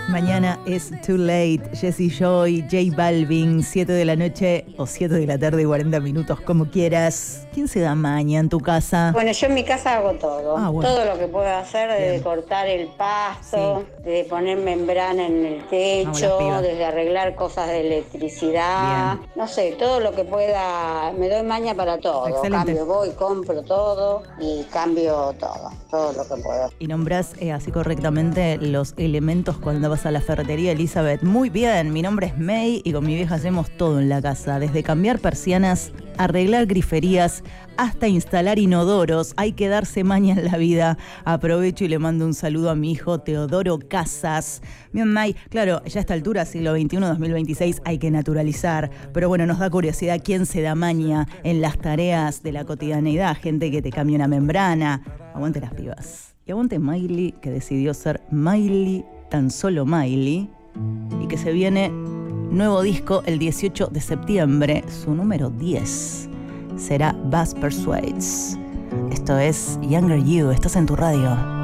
Mañana es Too Late, Jessie Joy, J Balvin, 7 de la noche o 7 de la tarde, 40 minutos, como quieras. ¿Quién se da maña en tu casa? Bueno, yo en mi casa hago todo. Bueno. Todo lo que puedo hacer, desde Bien. cortar el pasto, desde poner membrana en el techo, desde arreglar cosas de electricidad. Bien. No sé, todo lo que pueda. Me doy maña para todo. Excelente. Cambio, voy, compro todo y cambio todo lo que puedo. Y nombrás así correctamente los elementos cuando vas a la ferretería, Elizabeth. Muy bien, mi nombre es May y con mi vieja hacemos todo en la casa. Desde cambiar persianas, arreglar griferías, hasta instalar inodoros. Hay que darse maña en la vida. Aprovecho y le mando un saludo a mi hijo Teodoro Casas. Bien, May, claro, ya a esta altura, siglo XXI, 2026, hay que naturalizar. Pero bueno, nos da curiosidad quién se da maña en las tareas de la cotidianeidad. Gente que te cambia una membrana. Aguante las pibas. Y aguante Miley, que decidió ser Miley, tan solo Miley, y que se viene nuevo disco el 18 de septiembre, su número 10 será Bass Persuades. Esto es Younger You, estás en tu radio.